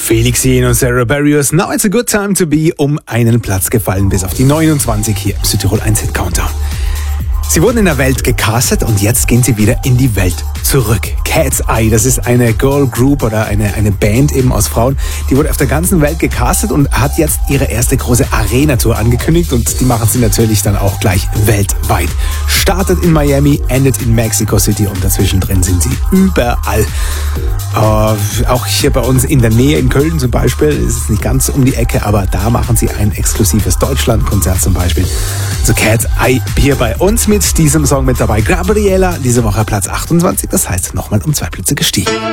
Felix Jähn und Sarah Barrios, Now It's a Good Time to Be, um einen Platz gefallen bis auf die 29 hier im Südtirol 1 Hit Countdown. Sie wurden in der Welt gecastet und jetzt gehen sie wieder in die Welt zurück. Cat's Eye, das ist eine Girl Group oder eine Band eben aus Frauen. Die wurde auf der ganzen Welt gecastet und hat jetzt ihre erste große Arena-Tour angekündigt und die machen sie natürlich dann auch gleich weltweit. Startet in Miami, endet in Mexico City und dazwischen drin sind sie überall. Auch hier bei uns in der Nähe, in Köln zum Beispiel, ist es nicht ganz um die Ecke, aber da machen sie ein exklusives Deutschland-Konzert zum Beispiel. So Cat's Eye hier bei uns mit diesem Song mit dabei. Gabriela, diese Woche Platz 28, das heißt nochmal um 2 Plätze gestiegen.